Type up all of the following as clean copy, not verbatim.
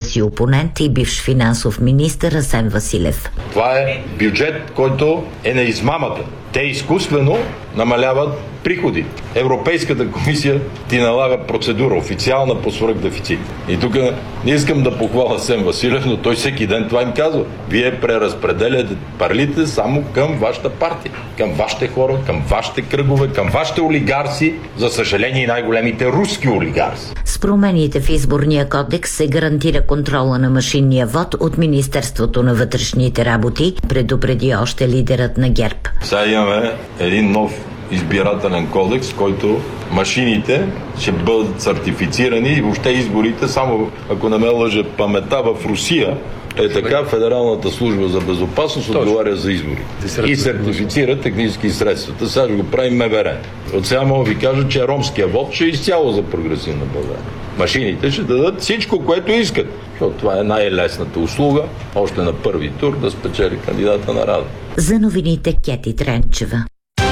си опонент и бивш финансов министър Асен Василев. Това е бюджет, който е на измамата. Те изкуствено намаляват приходи. Европейската комисия ти налага процедура официална по свръхдефицит. И тук не искам да похваля Асен Василев, но той всеки ден това им казва. Вие преразпределяте парлите само към вашата партия, към вашите хора, към вашите кръгове, към вашите олигарси, за съжаление и най-големите руски олигарси. С промените в изборния кодекс се гарантира контрола на машинния вод от Министерството на вътрешните работи, предупреди още лидерът на ГЕРБ. Сега имаме един нов избирателен кодекс, който машините ще бъдат сертифицирани и въобще изборите, само ако не ме лъже паметта, в Русия е така, Федералната служба за безопасност отговаря за избори и сертифицира технически средствата. Сега ще го правим МВР. От сега мога ви кажа, че ромския вод ще е изцяло за прогресивна България. Машините ще дадат всичко, което искат, защото това е най-лесната услуга, още на първи тур да спечели кандидата на Рада. За новините Кети Тренчева.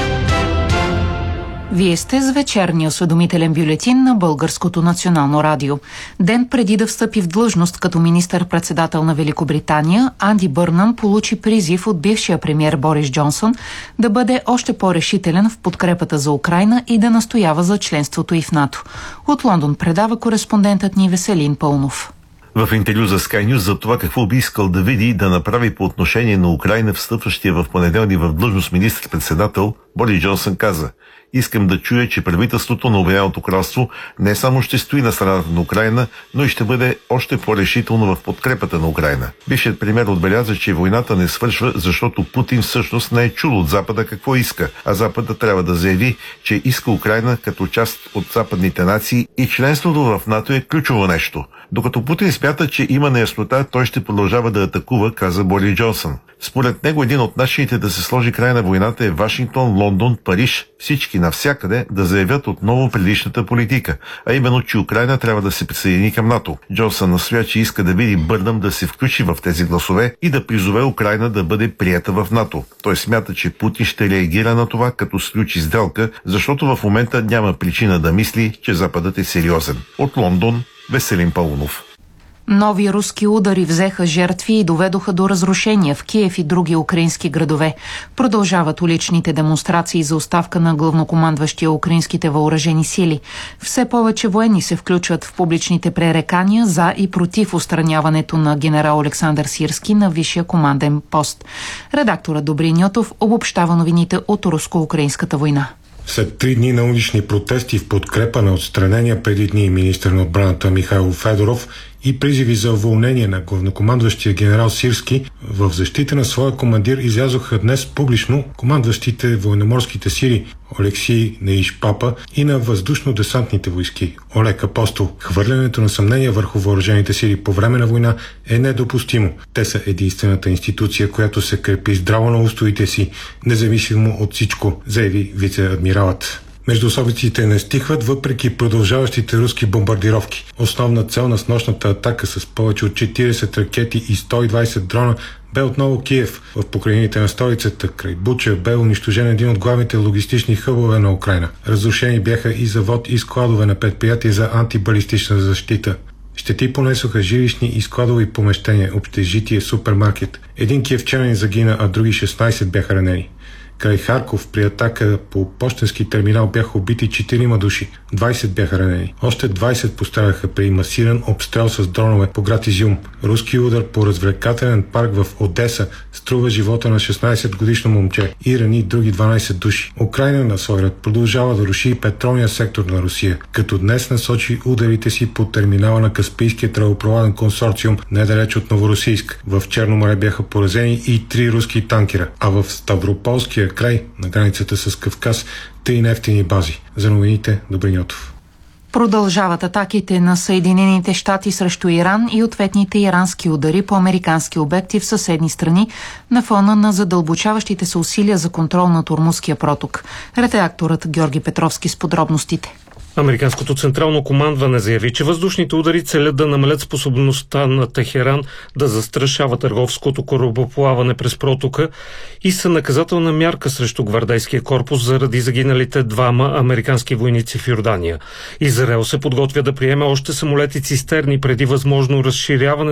Вие сте с вечерния осведомителен бюлетин на Българското национално радио. Ден преди да встъпи в длъжност като министър-председател на Великобритания, Анди Бърнъм получи призив от бившия премиер Борис Джонсън да бъде още по-решителен в подкрепата за Украйна и да настоява за членството й в НАТО. От Лондон предава кореспондентът ни Веселин Пълнов. В интервю за Sky News за това какво би искал да види и да направи по отношение на Украйна встъпващия в понеделник в длъжност министър-председател, Борис Джонсън каза: "Искам да чуя, че правителството на Обединеното кралство не само ще стои на страната на Украйна, но и ще бъде още по-решително в подкрепата на Украйна." Бившият премиер отбеляза, че войната не свършва, защото Путин всъщност не е чул от Запада какво иска, а Запада трябва да заяви, че иска Украйна като част от западните нации и членството в НАТО е ключово нещо. Докато Путин смята, че има неяснота, той ще продължава да атакува, каза Борис Джонсън. Според него един от начините да се сложи край на войната е Вашингтон, Лондон, Париж, всички навсякъде да заявят отново предишната политика, а именно, че Украйна трябва да се присъедини към НАТО. Джонсън настоя, че иска да види Бърнъм да се включи в тези гласове и да призове Украйна да бъде приета в НАТО. Той смята, че Путин ще реагира на това, като сключи сделка, защото в момента няма причина да мисли, че Западът е сериозен. От Лондон, Веселин Пълнов. Нови руски удари взеха жертви и доведоха до разрушения в Киев и други украински градове. Продължават уличните демонстрации за оставка на главнокомандващия украинските въоръжени сили. Все повече военни се включват в публичните пререкания за и против отстраняването на генерал Александър Сирски на висшия команден пост. Редакторът Добрин Ньотов обобщава новините от руско-украинската война. След 3 дни на улични протести в подкрепа на отстранения преди дни министър на отбраната Михайло Федоров и призиви за уволнение на главнокомандващия генерал Сирски, в защита на своя командир излязоха днес публично командващите военноморските сили Олексий Неиш-Папа и на въздушно-десантните войски Олег Апостол. Хвърлянето на съмнения върху въоръжените сили по време на война е недопустимо. Те са единствената институция, която се крепи здраво на устоите си, независимо от всичко, заяви вице-адмиралът. Междуособиците не стихват въпреки продължаващите руски бомбардировки. Основна цел на снощната атака с повече от 40 ракети и 120 дрона бе отново Киев. В покрайнините на столицата край Буча бе унищожен един от главните логистични хъбове на Украйна. Разрушени бяха и завод и складове на предприятия за антибалистична защита. Щети понесоха жилищни и складови помещения, общежитие, супермаркет. Един киевчанин загина, а други 16 бяха ранени. Край Харков при атака по пощенски терминал бяха убити 4 души, 20 бяха ранени. Още 20 пострадаха при масиран обстрел с дронове по град Изюм. Руски удар по развлекателен парк в Одеса струва живота на 16-годишно момче и рани други 12 души. Украйна на свой ред продължава да руши петролния сектор на Русия, като днес насочи ударите си по терминала на Каспийския тръбопроводен консорциум недалеч от Новоросийск. В Черно море бяха поразени и 3 руски танкера, а в Ставрополския край на границата с Кавказ 3 нефтени бази. За новините Добрин Ньотов. Продължават атаките на Съединените щати срещу Иран и ответните ирански удари по американски обекти в съседни страни на фона на задълбочаващите се усилия за контрол на Ормузския проток. Редакторът Георги Петровски с подробностите. Американското централно командване заяви, че въздушните удари целят да намалят способността на Техеран да застрашава търговското корабоплаване през протока и са наказателна мярка срещу гвардейския корпус заради загиналите 2 американски войници в Йордания. Израел се подготвя да приеме още самолети цистерни преди възможно разширяване